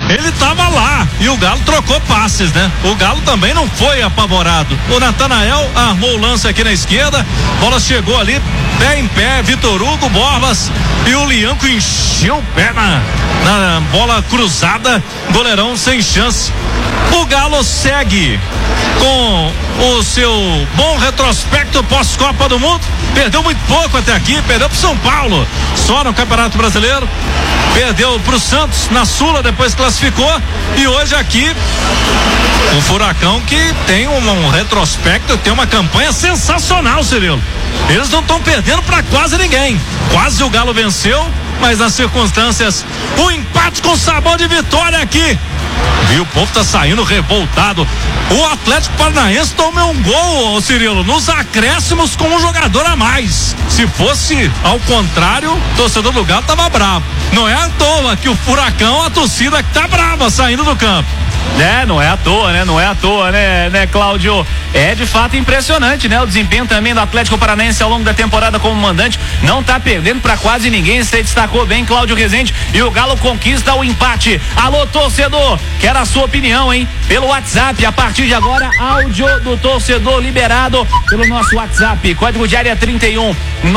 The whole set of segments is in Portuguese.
ele tava lá e o Galo trocou passes, né? O Galo também não foi apavorado. O Natanael armou o lance aqui na esquerda, bola chegou ali, pé em pé, Vitor Hugo, Borbas e o Lianco encheu o pé na bola cruzada, goleirão sem chance. O Galo segue com o seu bom retrospecto pós-Copa do Mundo, perdeu muito pouco até aqui, perdeu pro São Paulo só no Campeonato Brasileiro, perdeu pro Santos na Sula, depois classificou, e hoje aqui o Furacão, que tem um retrospecto, tem uma campanha sensacional, Cirilo. Eles não estão perdendo para quase ninguém. Quase o Galo venceu, mas nas circunstâncias, um empate com sabor de vitória aqui. E o povo tá saindo revoltado. O Atlético Paranaense tomou um gol, Cirilo, nos acréscimos com um jogador a mais. Se fosse ao contrário, o torcedor do Galo tava bravo. Não é à toa que o Furacão, a torcida que tá brava saindo do campo. Não é à toa, né? Não é à toa, né, Cláudio? É de fato impressionante, né? O desempenho também do Atlético Paranaense ao longo da temporada como mandante, não tá perdendo pra quase ninguém. Você destacou bem, Cláudio Rezende, e o Galo conquista o empate. Alô, torcedor, quero a sua opinião, hein? Pelo WhatsApp, a partir de agora, áudio do torcedor liberado pelo nosso WhatsApp, código de área 31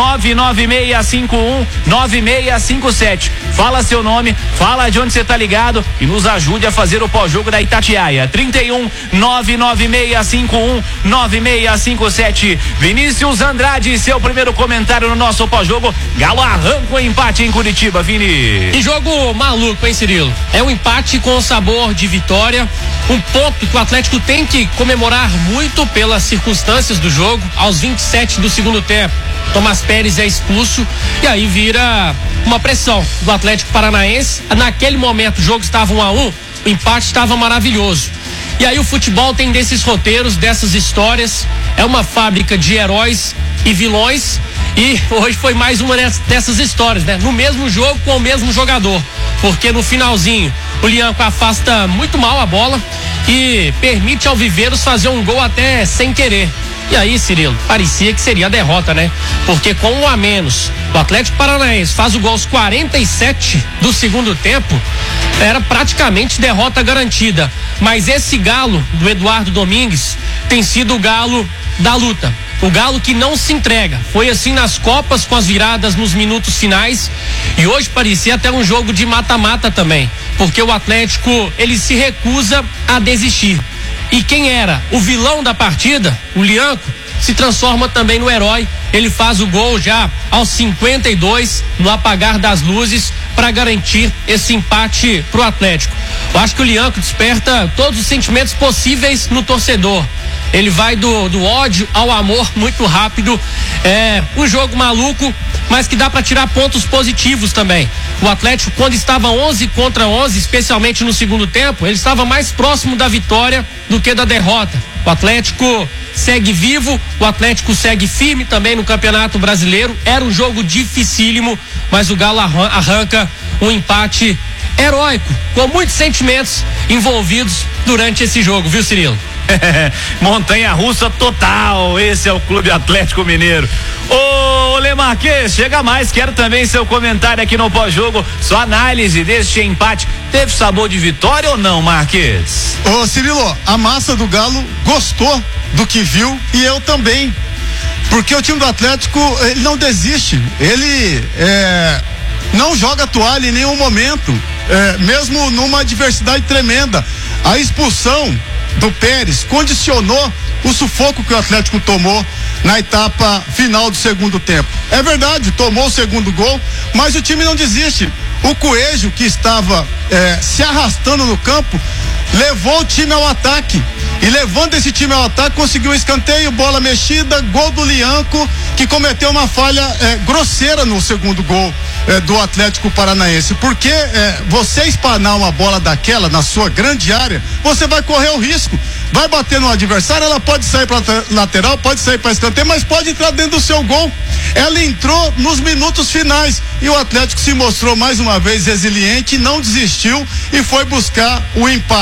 99651 9657. Fala seu nome, fala de onde você tá ligado e nos ajude a fazer o pós-jogo da Itatiaia. 31 99651 9657. Vinícius Andrade, seu primeiro comentário no nosso pós-jogo. Galo arranca o empate em Curitiba, Vini. Que jogo maluco, hein, Cirilo? É um empate com sabor de vitória, um ponto que o Atlético tem que comemorar muito pelas circunstâncias do jogo. Aos 27 do segundo tempo, Tomás Pérez é expulso e aí vira uma pressão do Atlético Paranaense. Naquele momento o jogo estava 1-1, o empate estava maravilhoso. E aí o futebol tem desses roteiros, dessas histórias, é uma fábrica de heróis e vilões, e hoje foi mais uma dessas histórias, né? No mesmo jogo com o mesmo jogador, porque no finalzinho o Lianco afasta muito mal a bola e permite ao Viveiros fazer um gol até sem querer. E aí, Cirilo, parecia que seria a derrota, né? Porque com 1 a menos, o Atlético Paranaense faz o gol aos 47 do segundo tempo, era praticamente derrota garantida. Mas esse Galo do Eduardo Domingues tem sido o Galo da luta. O Galo que não se entrega. Foi assim nas Copas, com as viradas nos minutos finais, e hoje parecia até um jogo de mata-mata também, porque o Atlético, ele se recusa a desistir. E quem era o vilão da partida, o Lianco, se transforma também no herói. Ele faz o gol já aos 52, no apagar das luzes, para garantir esse empate pro Atlético. Eu acho que o Lianco desperta todos os sentimentos possíveis no torcedor. Ele vai do ódio ao amor muito rápido. É um jogo maluco, mas que dá para tirar pontos positivos também. O Atlético, quando estava 11 contra 11, especialmente no segundo tempo, ele estava mais próximo da vitória do que da derrota. O Atlético segue vivo, o Atlético segue firme também no Campeonato Brasileiro. Era um jogo dificílimo, mas o Galo arranca um empate heróico, com muitos sentimentos envolvidos durante esse jogo, viu, Cirilo? Montanha-russa total, esse é o Clube Atlético Mineiro. Ô Lemarques, chega mais, quero também seu comentário aqui no pós-jogo, sua análise deste empate. Teve sabor de vitória ou não, Marques? Ô Cirilo, a massa do Galo gostou do que viu, e eu também, porque o time do Atlético, ele não desiste, ele não joga toalha em nenhum momento, mesmo numa adversidade tremenda. A expulsão do Pérez condicionou o sufoco que o Atlético tomou na etapa final do segundo tempo. É verdade, tomou o segundo gol, mas o time não desiste. O Coelho, que estava se arrastando no campo, levou o time ao ataque, e levando esse time ao ataque, conseguiu um escanteio, bola mexida, gol do Lianco, que cometeu uma falha grosseira no segundo gol do Atlético Paranaense, porque você espanar uma bola daquela na sua grande área, você vai correr o risco, vai bater no adversário, ela pode sair para lateral, pode sair para escanteio, mas pode entrar dentro do seu gol. Ela entrou nos minutos finais e o Atlético se mostrou mais uma vez resiliente, não desistiu e foi buscar o empate.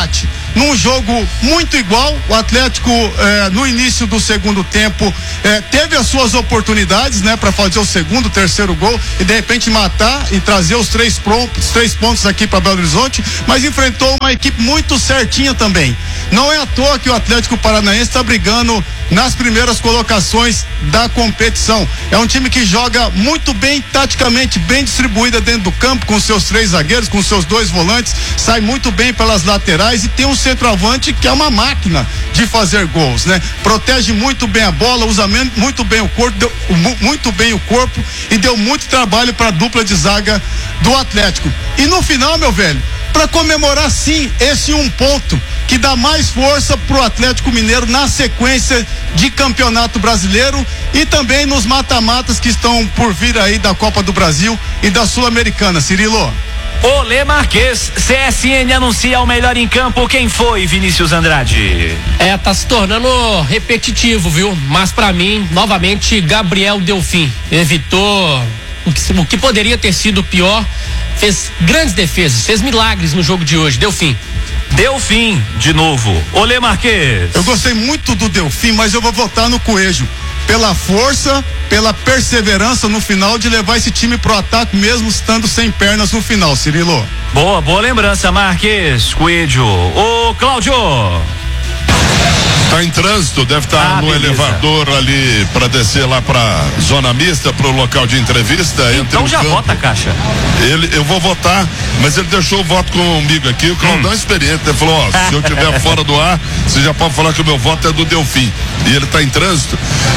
num jogo muito igual. O Atlético no início do segundo tempo teve as suas oportunidades, né, para fazer o segundo, terceiro gol e de repente matar e trazer os três pontos aqui para Belo Horizonte, mas enfrentou uma equipe muito certinha também. Não é à toa que o Atlético Paranaense está brigando nas primeiras colocações da competição. É um time que joga muito bem, taticamente bem distribuída dentro do campo, com seus 3 zagueiros, com seus 2 volantes, sai muito bem pelas laterais e tem um centroavante que é uma máquina de fazer gols, né? Protege muito bem a bola, usa muito bem o corpo, e deu muito trabalho para a dupla de zaga do Atlético. E no final, meu velho, para comemorar sim esse 1 ponto que dá mais força pro Atlético Mineiro na sequência de Campeonato Brasileiro e também nos mata-matas que estão por vir aí da Copa do Brasil e da Sul-Americana, Cirilo. Olê Marquês, CSN anuncia o melhor em campo. Quem foi, Vinícius Andrade? Tá se tornando repetitivo, viu? Mas pra mim, novamente, Gabriel Delfim evitou o que poderia ter sido pior, fez grandes defesas, fez milagres no jogo de hoje. Delfim, de novo. Olê Marquês. Eu gostei muito do Delfim, mas eu vou votar no Coelho. Pela força, pela perseverança no final de levar esse time pro ataque, mesmo estando sem pernas no final, Cirilo. Boa lembrança, Marquês. Coelho. Ô, Cláudio. Tá em trânsito, deve estar no beleza. elevador ali para descer lá pra zona mista, pro local de entrevista. Então já vota, Caixa. Eu vou votar, mas ele deixou o voto comigo aqui. O Claudão é experiente, ele falou, se eu estiver fora do ar, você já pode falar que o meu voto é do Delfim. E ele tá em trânsito.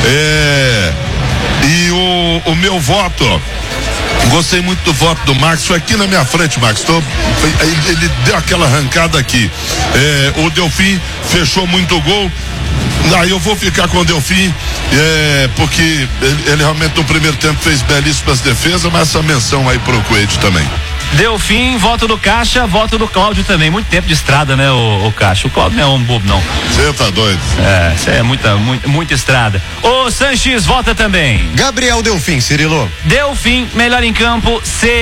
E o meu voto, gostei muito do voto do Max, foi aqui na minha frente, Max. Ele deu aquela arrancada aqui. O Delfim fechou muito o gol. Aí eu vou ficar com o Delfim, porque ele realmente no primeiro tempo fez belíssimas defesas, mas essa menção aí pro Coelho também. Delfim, voto do Caixa, voto do Cláudio também. Muito tempo de estrada, né, o Caixa? O Cláudio não é um bobo, não. Você tá doido? Isso é muita estrada. O Sanches vota também. Gabriel Delfim, Cirilo. Delfim, melhor em campo,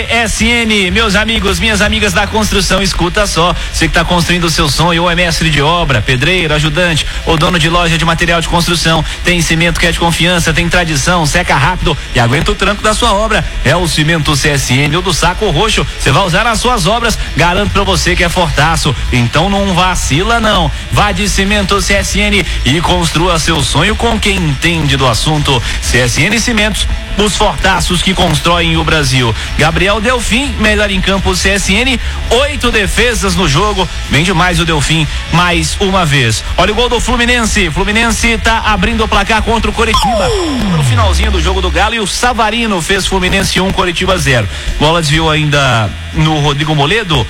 CSN. Meus amigos, minhas amigas da construção, escuta só. Você que tá construindo o seu sonho, ou é mestre de obra, pedreiro, ajudante, ou dono de loja de material de construção, tem cimento que é de confiança, tem tradição, seca rápido e aguenta o tranco da sua obra. É o cimento CSN ou do saco roxo. Você vai usar nas suas obras, garanto pra você que é fortaço. Então não vacila não. Vá de cimento CSN e construa seu sonho com quem entende do assunto. CSN Cimentos, os fortaços que constroem o Brasil. Gabriel Delfim, melhor em campo CSN, 8 defesas no jogo. Bem demais o Delfim, mais uma vez. Olha o gol do Fluminense. Fluminense tá abrindo o placar contra o Coritiba. No finalzinho do jogo do Galo, e o Savarino fez Fluminense 1, Coritiba 0. Bola desviou ainda no Rodrigo Moledo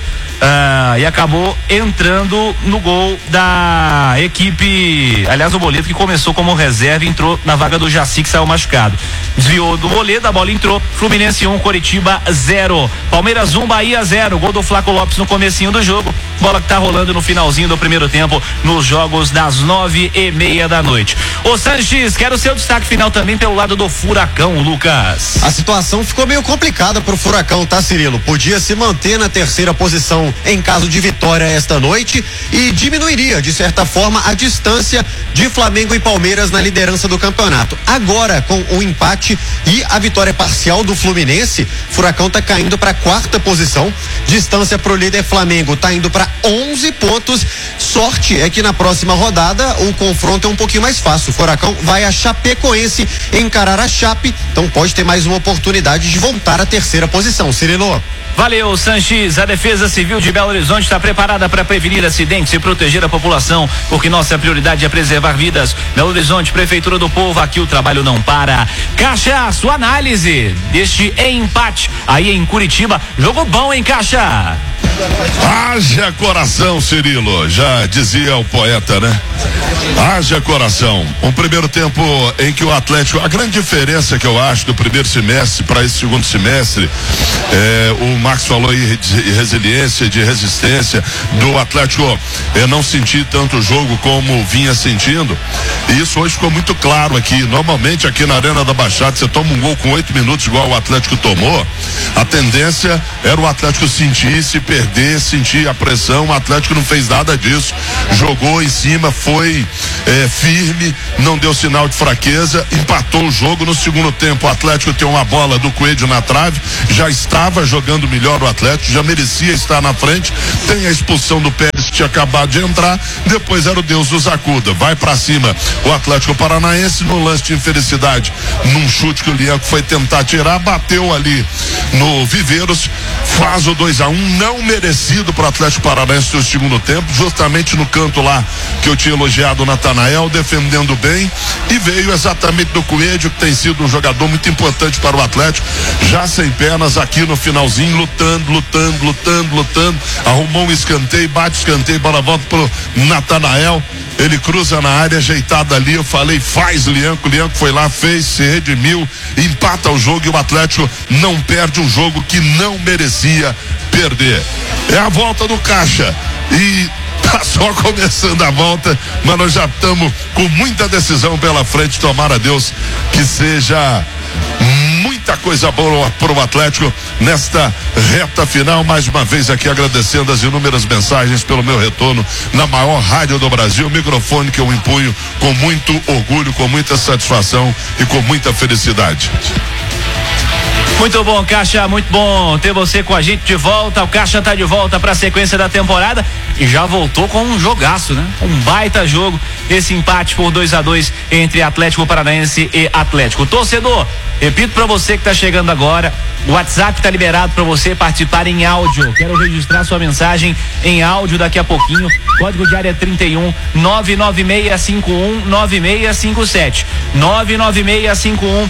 e acabou entrando no gol da equipe. Aliás, o Moledo, que começou como reserva, entrou na vaga do Jaci, que saiu machucado. Desviou do Moledo, a bola entrou. Fluminense 1, Coritiba 0. Palmeiras 1, Bahia 0. Gol do Flaco Lopes no comecinho do jogo. Bola que tá rolando no finalzinho do primeiro tempo, nos jogos das 9:30 da noite. Ô Sanches, quero o seu destaque final também pelo lado do Furacão, Lucas. A situação ficou meio complicada pro Furacão, tá, Cirilo? Podia se manter na terceira posição em caso de vitória esta noite e diminuiria, de certa forma, a distância de Flamengo e Palmeiras na liderança do campeonato. Agora, com o empate e a vitória parcial do Fluminense, Furacão tá caindo para 4ª posição. Distância pro líder Flamengo tá indo para 11 pontos. Sorte é que na próxima rodada o confronto é um pouquinho mais fácil. O Furacão vai a Chapecoense encarar a Chape, então pode ter mais uma oportunidade de voltar à terceira posição. Cirilo. Valeu, Sanches. A Defesa Civil de Belo Horizonte está preparada para prevenir acidentes e proteger a população, porque nossa prioridade é preservar vidas. Belo Horizonte, Prefeitura do Povo, aqui o trabalho não para. Caixa, sua análise deste empate aí em Curitiba. Jogo bom, hein, Caixa? Haja coração, Cirilo, já dizia o poeta, né? Haja coração. Um primeiro tempo em que o Atlético, a grande diferença que eu acho do primeiro semestre para esse segundo semestre, o Max falou aí de resiliência, de resistência do Atlético, não sentir tanto o jogo como vinha sentindo, e isso hoje ficou muito claro aqui. Normalmente aqui na Arena da Baixada, você toma um gol com 8 minutos igual o Atlético tomou, a tendência era o Atlético sentir, se perder, sentir a pressão. O Atlético não fez nada disso, jogou em cima, foi firme, não deu sinal de fraqueza, empatou o jogo. No segundo tempo o Atlético tem uma bola do Coelho na trave, já estava jogando melhor o Atlético, já merecia estar na frente. Tem a expulsão do Pérez que tinha acabado de entrar, depois era o Deus dos acuda, vai pra cima o Atlético Paranaense no lance de infelicidade, num chute que o Lianco foi tentar tirar, bateu ali no Viveiros, faz o 2-1, não merecido pro Atlético Paranaense no segundo tempo, justamente no canto lá que eu tinha elogiado o Natanael, defendendo bem, e veio exatamente do Coelho, que tem sido um jogador muito importante para o Atlético, já sem pernas aqui no finalzinho, lutando, arrumou um escanteio, bate escanteio, bola volta pro Natanael, ele cruza na área, ajeitado ali, eu falei, faz Lianco foi lá, fez, se redimiu, empata o jogo e o Atlético não perde um jogo que não merecia perder. É a volta do Caixa e tá só começando a volta, mas nós já estamos com muita decisão pela frente, tomara a Deus que seja muita coisa boa para o Atlético nesta reta final. Mais uma vez aqui agradecendo as inúmeras mensagens pelo meu retorno na maior rádio do Brasil, microfone que eu empunho com muito orgulho, com muita satisfação e com muita felicidade. Muito bom, Caixa, muito bom ter você com a gente de volta. O Caixa tá de volta para a sequência da temporada e já voltou com um jogaço, né? Um baita jogo, esse empate por 2-2 entre Atlético Paranaense e Atlético. Torcedor, repito para você que tá chegando agora, o WhatsApp tá liberado para você participar em áudio. Quero registrar sua mensagem em áudio daqui a pouquinho. Código de área 31 99651 9657. 99651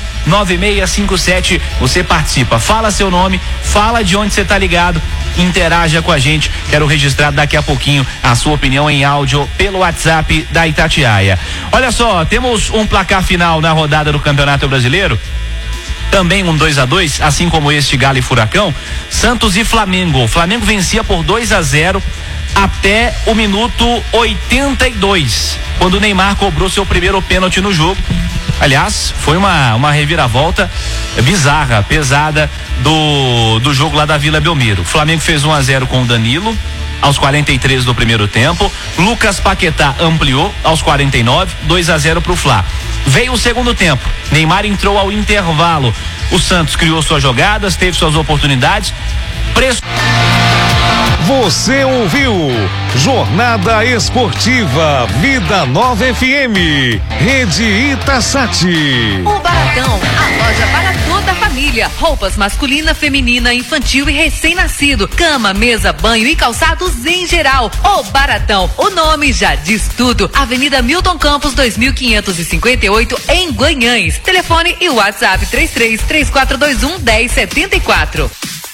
9657. Você participa, fala seu nome, fala de onde você tá ligado, interaja com a gente. Quero registrar daqui a pouquinho a sua opinião em áudio pelo WhatsApp da Itatiaia. Olha só, temos um placar final na rodada do Campeonato Brasileiro. Também um 2-2, assim como este Galo e Furacão. Santos e Flamengo. O Flamengo vencia por 2-0 até o minuto 82, quando o Neymar cobrou seu primeiro pênalti no jogo. Aliás, foi uma reviravolta bizarra, pesada do jogo lá da Vila Belmiro. O Flamengo fez 1-0 com o Danilo aos 43 do primeiro tempo. Lucas Paquetá ampliou aos 49, 2-0 pro Fla. Veio o segundo tempo, Neymar entrou ao intervalo. O Santos criou suas jogadas, teve suas oportunidades. Você ouviu Jornada Esportiva Vida Nova FM, Rede Itasati. O Baratão, a loja para toda a família. Roupas masculina, feminina, infantil e recém-nascido. Cama, mesa, banho e calçados em geral. O Baratão, o nome já diz tudo. Avenida Milton Campos, 2558 em Guanhães. Telefone e WhatsApp 33 3421 1074.